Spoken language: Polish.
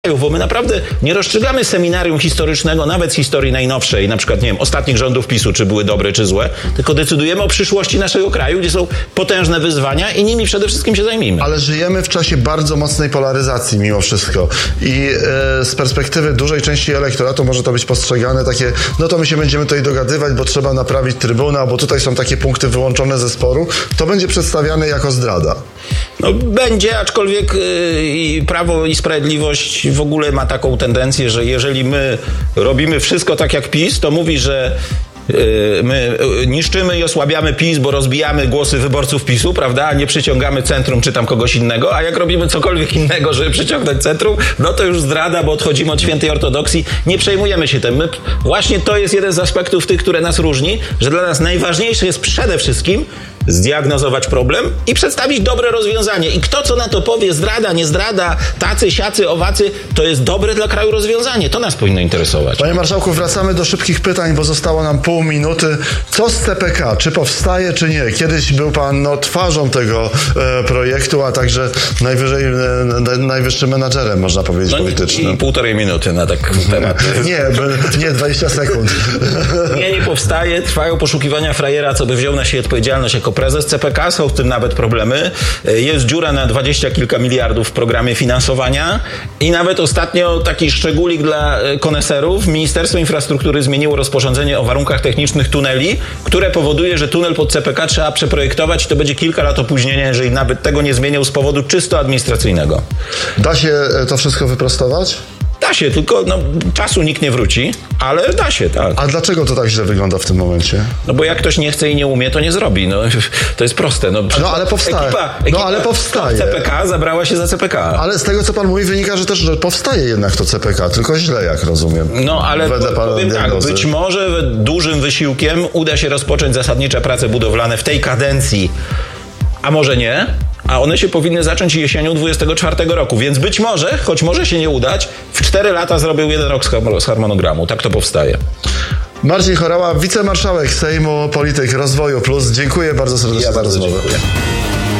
Bo my naprawdę nie rozstrzygamy seminarium historycznego, nawet z historii najnowszej, na przykład, nie wiem, ostatnich rządów PiS-u, czy były dobre, czy złe, tylko decydujemy o przyszłości naszego kraju, gdzie są potężne wyzwania i nimi przede wszystkim się zajmijmy. Ale żyjemy w czasie bardzo mocnej polaryzacji mimo wszystko i z perspektywy dużej części elektoratu może to być postrzegane takie, no to my się będziemy tutaj dogadywać, bo trzeba naprawić trybunał, bo tutaj są takie punkty wyłączone ze sporu. To będzie przedstawiane jako zdrada. No będzie, aczkolwiek i Prawo i Sprawiedliwość w ogóle ma taką tendencję, że jeżeli my robimy wszystko tak jak PiS, to mówi, że my niszczymy i osłabiamy PiS, bo rozbijamy głosy wyborców PiS-u, prawda, a nie przyciągamy centrum czy tam kogoś innego, a jak robimy cokolwiek innego, żeby przyciągnąć centrum, no to już zdrada, bo odchodzimy od świętej ortodoksji, nie przejmujemy się tym. Właśnie to jest jeden z aspektów tych, które nas różni, że dla nas najważniejsze jest przede wszystkim zdiagnozować problem i przedstawić dobre rozwiązanie. I kto co na to powie, zdrada, nie zdrada, tacy, siacy, owacy, to jest dobre dla kraju rozwiązanie. To nas powinno interesować. Panie marszałku, wracamy do szybkich pytań, bo zostało nam pół minuty. Co z CPK? Czy powstaje, czy nie? Kiedyś był pan twarzą tego projektu, a także najwyższym menadżerem, można powiedzieć, politycznym. I 1,5 minuty na taki temat. Nie, 20 sekund. Nie powstaje. Trwają poszukiwania frajera, co by wziął na siebie odpowiedzialność jako prezes CPK. Są w tym nawet problemy. Jest dziura na 20 kilka miliardów w programie finansowania i nawet ostatnio taki szczególik dla koneserów. Ministerstwo Infrastruktury zmieniło rozporządzenie o warunkach technicznych tuneli, które powoduje, że tunel pod CPK trzeba przeprojektować i to będzie kilka lat opóźnienia, jeżeli nawet tego nie zmienią z powodu czysto administracyjnego. Da się to wszystko wyprostować? Da się, tylko czasu nikt nie wróci, ale da się, tak. A dlaczego to tak źle wygląda w tym momencie? No bo jak ktoś nie chce i nie umie, to nie zrobi. To jest proste. Ale powstaje. Ekipa powstaje. CPK zabrała się za CPK. Ale z tego, co pan mówi, wynika, że też powstaje jednak to CPK, tylko źle, jak rozumiem. No ale powiem tak, być może dużym wysiłkiem uda się rozpocząć zasadnicze prace budowlane w tej kadencji, a może nie. A one się powinny zacząć jesienią 2024 roku, więc być może, choć może się nie udać, w 4 lata zrobił 1 rok z harmonogramu. Tak to powstaje. Marcin Horała, wicemarszałek Sejmu, polityk Rozwoju Plus. Dziękuję bardzo serdecznie za rozmowę. Dziękuję.